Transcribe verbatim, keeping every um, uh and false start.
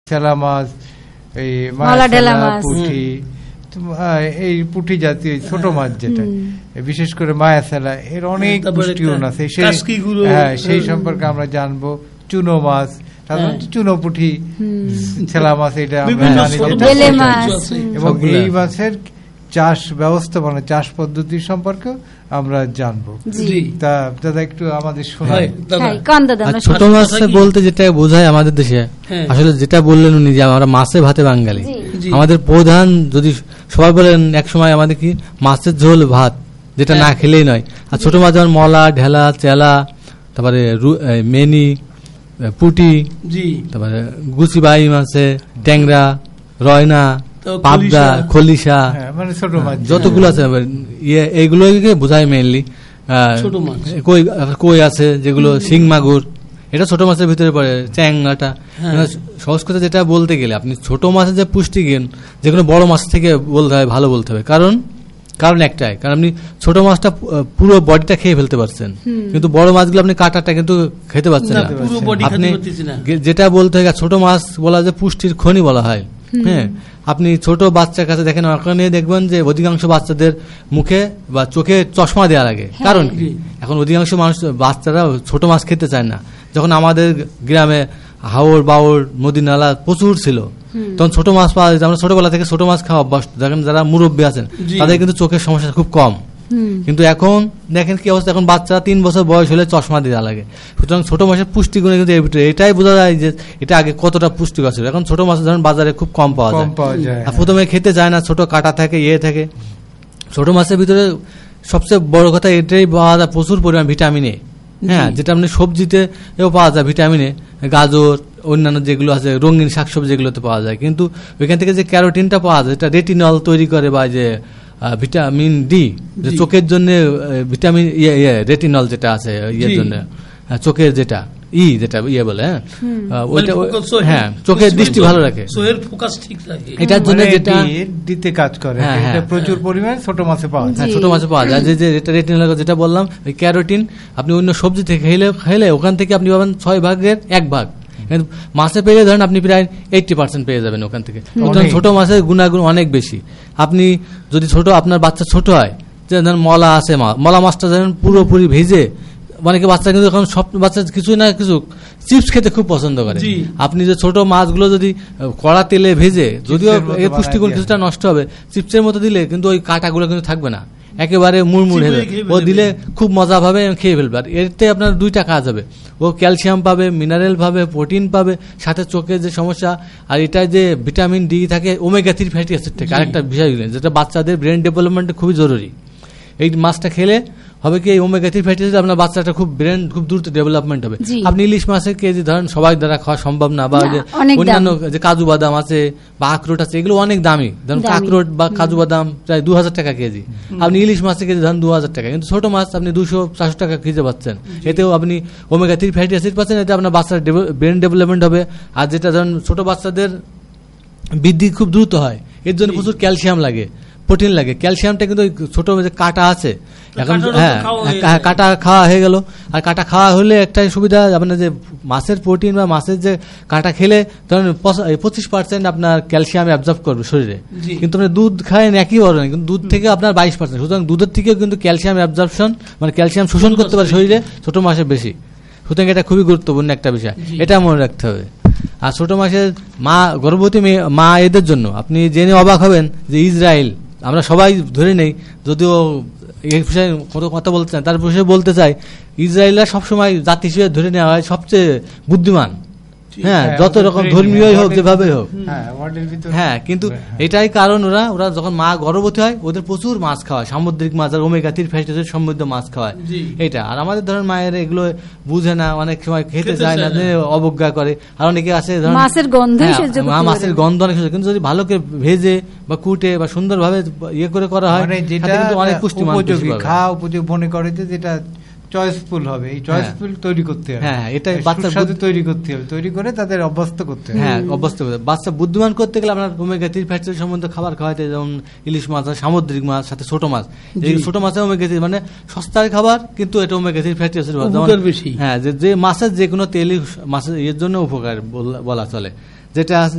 চেলা মাছ, এই মালা পুঁটি, এই পুঁটি জাতীয় ছোট মাছ যেটা বিশেষ করে মায়া চেলা, এর অনেক পুষ্টিগুণ আছে, হ্যাঁ সেই সম্পর্কে আমরা জানবো। চুনো মাছ, চুনো পুঁটি, ছেলা মাছ, এটা আমরা জানি এবং এই মাছের চাষ ব্যবস্থাপনা, চাষ পদ্ধতি সম্পর্কে আমরা জানবো। তা দাদা একটু আমাদের শোনাই। ছোট মাছ বলতে যেটা বোঝায় আমাদের দেশে, আসলে যেটা বললেন উনি যে আমরা মাছে ভাতে বাঙালি, আমাদের প্রধান যদি সবাই বলেন এক সময় আমাদের কি মাছের ঝোল ভাত, যেটা না খেলেই নয়। আর ছোট মাছ যেমন মলা, ঢেলা, চেলা, তারপরে মেনি, পুটি, তারপরে গুচি বাই মাছে, ট্যাংরা, রয়না, পাবদা, খলিশা, যতগুলো আছে এইগুলোকে বোঝায় মেইনলি। কই আছে যেগুলো শিং মাগুর, এটা ছোট মাছের ভিতরে পড়ে। চ্যাংলাটা সহজ কথা যেটা বলতে গেলে আপনি ছোট মাছের যে পুষ্টি জ্ঞান, যেগুলো বড় মাছ থেকে বলতে হয়, ভালো বলতে হবে। কারণ কারণ একটাই, কারণ আপনি ছোট মাছটা পুরো বডিটা খেয়ে ফেলতে পারছেন, কিন্তু বড় মাছগুলো আপনি কাঁটাটা কিন্তু খেতে পারছেন না। আপনি যেটা বলতে হয়, ছোট মাছ বলা যায় পুষ্টির খনি বলা হয়। হ্যাঁ, আপনি ছোট বাচ্চার কাছে দেখেন, ওখানে দেখবেন যে অধিকাংশ বাচ্চাদের মুখে বা চোখে চশমা দেওয়া লাগে। কারণ কি, এখন অধিকাংশ মানুষ বাচ্চারা ছোট মাছ খেতে চায় না। যখন আমাদের গ্রামে হাওড় বাওড় নদী নালা প্রচুর ছিল, তখন ছোট মাছ পাওয়া যেত। আমরা ছোটবেলা থেকে ছোট মাছ খাওয়া অভ্যাস। দেখেন যারা মুরব্বী আছেন তাদের কিন্তু চোখের সমস্যা খুব কম, কিন্তু এখন দেখেন কি অবস্থা, এখন বাচ্চারা তিন বছর বয়স হলে চশমা দেওয়া লাগে। সুতরাং ছোট মাছের পুষ্টিগুণ কিন্তু এর ভিতরে এটাই বোঝা যায় যে এটা আগে কতটা পুষ্টিকর ছিল। এখন ছোট মাছ ধরেন বাজারে খুব কম পাওয়া যায়, প্রথমে খেতে চায় না, ছোট কাটা থাকে, ইয়ে থাকে। ছোট মাছের ভিতরে সবচেয়ে বড় কথা এটাই পাওয়া যায় প্রচুর পরিমাণ ভিটামিন এ। হ্যাঁ, যেটা আপনি সবজিতে পাওয়া যায় ভিটামিন এ, গাজর, অন্যান্য যেগুলো আছে রঙিন শাকসবজি যেগুলোতে পাওয়া যায়। কিন্তু ওইখান থেকে যে ক্যারোটিনটা পাওয়া যায়, এটা রেটিনল তৈরি করে, বা যে ভিটামিন ডি, যে চোখের জন্য ভিটামিন ইয়ে রেটিনল যেটা আছে ইয়ের জন্য, চোখের যেটা ই যেটা ইয়ে বলে, হ্যাঁ চোখের দৃষ্টি ভালো রাখে, এটার জন্য যেটা দিতে কাজ করে, প্রচুর পরিমাণে ছোট মাছে পাওয়া যায়। ছোট মাছে পাওয়া যায় যে যেটা রেটিনল যেটা বললাম, ওই ক্যারোটিন আপনি অন্য সবজি থেকে খেলে খেলে ওখান থেকে আপনি পাবেন ছয় ভাগের এক ভাগ। মাছে পেয়ে ধরেন আপনি প্রায় এইটটি পার্সেন্ট পেয়ে যাবেন ওখান থেকে। ছোট মাছের গুণাগুণ অনেক বেশি। আপনি যদি ছোট আপনার বাচ্চা ছোট হয়, যে ধরেন মলা আছে, মলা মাছটা ধরেন পুরোপুরি ভেজে, অনেকে বাচ্চা কিন্তু এখন সব বাচ্চা কিছু না কিছু চিপস খেতে খুব পছন্দ করে। আপনি যে ছোট মাছগুলো যদি কড়া তেলে ভেজে, যদিও এই পুষ্টিগুণ কিছুটা নষ্ট হবে, চিপসের মতো দিলে কিন্তু ওই কাঁটাগুলো কিন্তু থাকবে না, একেবারে মুড়মুড় হয়ে যাবে। ও দিলে খুব মজা পাবে এবং খেয়ে ফেলবে। আর এতে আপনার দুইটা কাজ হবে, ও ক্যালসিয়াম পাবে, মিনারেল পাবে, প্রোটিন পাবে, সাথে চোখের যে সমস্যা, আর এটা যে ভিটামিন ডি থাকে ওমেগা থ্রি ফ্যাটি অ্যাসিড থেকে আরেকটা বিষয়, যেটা বাচ্চাদের ব্রেন ডেভেলপমেন্টে খুবই জরুরি। এই মাছটা খেলে হবে কি, এই ওমেগা থ্রি ফ্যাটি অ্যাসিড আপনার বাচ্চাটা খুব ব্রেন খুব দ্রুত ডেভেলপমেন্ট হবে। আপনি ইলিশ মাছের কেজি ধরেন সবাই দ্বারা খাওয়া সম্ভব না, বা অন্যান্য যে কাজু বাদাম আছে বা আখরোট আছে, এগুলো অনেক দামি। ধরুন আখরোট বা কাজু বাদাম প্রায় দু হাজার টাকা কেজি, আপনি ইলিশ মাছের কেজি ধরেন দু হাজার টাকা, কিন্তু ছোট মাছ আপনি দুশো চারশো টাকা কেজি পাচ্ছেন। এতেও আপনি ওমেগা থ্রি ফ্যাটি অ্যাসিড পাচ্ছেন, এতে আপনার বাচ্চার ব্রেন ডেভেলপমেন্ট হবে। আর যেটা ধরেন ছোট বাচ্চাদের বৃদ্ধি খুব দ্রুত হয়, এর জন্য প্রচুর ক্যালসিয়াম লাগে, প্রোটিন লাগে। ক্যালসিয়ামটা কিন্তু ছোট যে কাটা আছে, এখন হ্যাঁ কাটা খাওয়া হয়ে গেল। আর কাটা খাওয়া হলে একটাই সুবিধা, আপনার যে মাছের প্রোটিন বা মাছের যে কাটা খেলে ধরেন পঁচিশ পার্সেন্ট আপনার ক্যালসিয়াম অ্যাবজর্ব করবে শরীরে, কিন্তু আপনি দুধ খায়েন একই বড়, কিন্তু দুধ থেকে আপনার বাইশ পার্সেন্ট। সুতরাং দুধের থেকেও কিন্তু ক্যালসিয়াম অ্যাবজর্পশন মানে ক্যালসিয়াম শোষণ করতে পারে শরীরে ছোট মাছের বেশি। সুতরাং এটা খুবই গুরুত্বপূর্ণ একটা বিষয়, এটা মনে রাখতে হবে। আর ছোট মাছের মা, গর্ভবতী মা এদের জন্য আপনি জেনে অবাক হবেন যে ইসরায়েল, আমরা সবাই ধরে নেই, যদিও এই বিষয়ে কত কথা বলতে চাই, তার বিষয়ে বলতে চাই, ইসরায়েলরা সবসময় জাতি হিসেবে ধরে নেওয়া হয় সবচেয়ে বুদ্ধিমান। হ্যাঁ, যত রকম ধর্মীয় হোক, যেভাবে হোক, হ্যাঁ, কিন্তু এটাই কারণ ওরা ওরা যখন মা গর্ভবতী হয় ওদের প্রচুর মাছ খাওয়ায়, সামুদ্রিক মাছ আর ওমেগা থ্রি ফ্যাটি অ্যাসিড সমৃদ্ধ মাছ খাওয়ায়। এটা আর আমাদের ধরেন মায়ের এগুলো বুঝে না, অনেক সময় খেতে চায় না, অবজ্ঞা করে। আর অনেকে আছে মাছের গন্ধ, মাছের গন্ধ অনেক, কিন্তু যদি ভালো করে ভেজে বা কুটে বা সুন্দরভাবে ইয়ে করে করা হয়, অনেক পুষ্টিমান খাওয়া উপযোগী মনে করে, যেটা চয়েসফুল হবে, এই চয়েসফুল তৈরি করতে হবে। হ্যাঁ, এটা বাচ্চা সাথে তৈরি করতে হবে, তৈরি করে তাদের অভ্যস্ত করতে হবে। হ্যাঁ, অভ্যস্ত করতে হবে। বাচ্চা বুদ্ধিমান করতে গেলে আপনার ওমেগা থ্রি ফ্যাটি অ্যাসিড সম্বন্ধে খাবার খাওয়াতে, যেমন ইলিশ মাছ, সামুদ্রিক মাছ, সাথে ছোট মাছ। এই ছোট মাছে ওমেগা থ্রি মানে সস্তার খাবার, কিন্তু এটা ওমেগা থ্রি ফ্যাটি অ্যাসিড বেশি। হ্যাঁ, যে মাছের যে কোনো তেলই মাছের এর জন্য উপকার বলা চলে, যেটা